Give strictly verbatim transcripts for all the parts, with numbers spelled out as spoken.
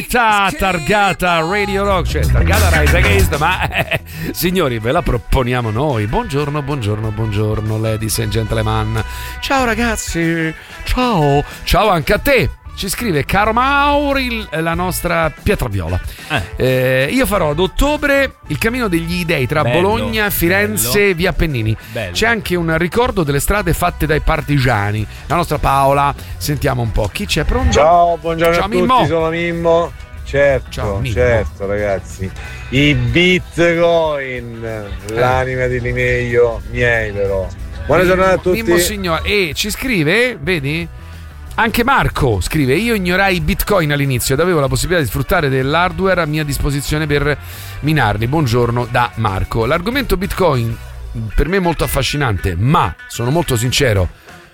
Targata Radio Rock, cioè targata Rise Against, ma eh, signori, ve la proponiamo noi. Buongiorno, buongiorno, buongiorno, ladies and gentlemen. Ciao ragazzi, ciao, ciao anche a te. Ci scrive caro Mauri, la nostra Pietraviola. Eh. Eh, io farò ad ottobre il cammino degli dei tra bello, Bologna, Firenze, bello. Via Appennini. Bello. C'è anche un ricordo delle strade fatte dai partigiani. La nostra Paola, sentiamo un po' chi c'è pronto. Ciao, buongiorno Ciao, a tutti, Mimmo. Sono Mimmo. Certo, Ciao, Mimmo. certo ragazzi. I Bitcoin, eh. l'anima di Limeglio miei però. Buona Mimmo, giornata a tutti. Mimmo signore, e ci scrive, vedi? Anche Marco scrive: io ignorai i bitcoin all'inizio ed avevo la possibilità di sfruttare dell'hardware a mia disposizione per minarli. Buongiorno da Marco. L'argomento bitcoin per me è molto affascinante, ma sono molto sincero,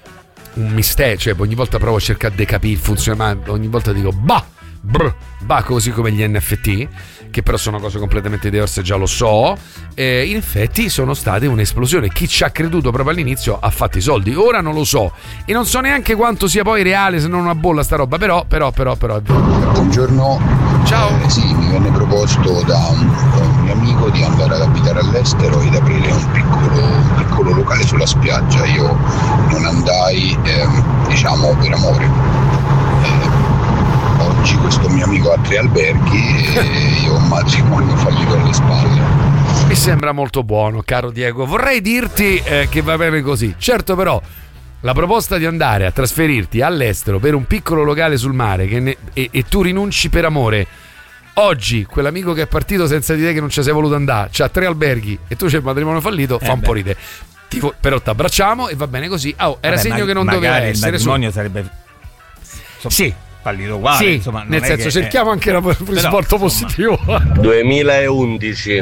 un mistero, cioè ogni volta provo a cercare di capire il funzionamento, ogni volta dico bah, brr, bah, così come gli N F T, che però sono cose completamente diverse, già lo so. Eh, in effetti sono state un'esplosione. Chi ci ha creduto proprio all'inizio ha fatto i soldi. Ora non lo so e non so neanche quanto sia poi reale, se non una bolla sta roba, però però però però, però. Buongiorno. Ciao. Eh, sì, mi venne proposto da un, un mio amico di andare ad abitare all'estero ed aprire un piccolo, un piccolo locale sulla spiaggia. Io non andai, ehm, diciamo, per amore. Eh, Oggi questo mio amico ha tre alberghi e io ho un matrimonio fallito alle spalle. Mi sembra molto buono, caro Diego. Vorrei dirti eh, che va bene così. Certo, però la proposta di andare a trasferirti all'estero per un piccolo locale sul mare che ne, e, e tu rinunci per amore. Oggi quell'amico che è partito senza di te, che non ci sei voluto andare, c'ha tre alberghi e tu c'è il matrimonio fallito, eh fa beh. un po' ridere. Ti, però ti abbracciamo e va bene così. Oh, era Vabbè, segno ma, che non doveva essere. Il matrimonio su. sarebbe sì. fallito uguale, sì, insomma, non nel è senso che, cerchiamo eh, anche un risvolto positivo. duemilaundici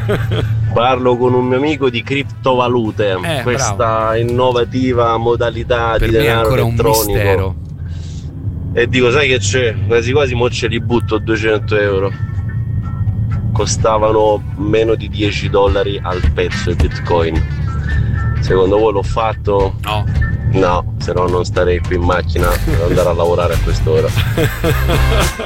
parlo con un mio amico di criptovalute, eh, questa bravo. innovativa modalità per di me è denaro ancora elettronico. Un mistero. E dico, sai che c'è? Quasi quasi mo ce li butto duecento euro. Costavano meno di dieci dollari al pezzo i bitcoin. Secondo voi l'ho fatto? No. No, se no non starei qui in macchina per andare a lavorare a quest'ora.